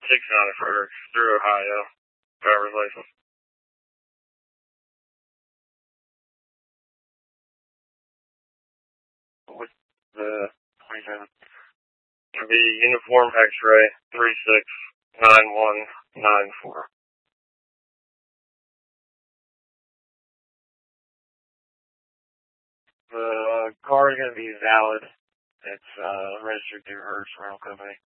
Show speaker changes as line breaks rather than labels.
Frederick through Ohio. Driver's license. With the 27. It'll be uniform X-ray 369194. The car is going to be valid. It's registered through Hertz Rental Company.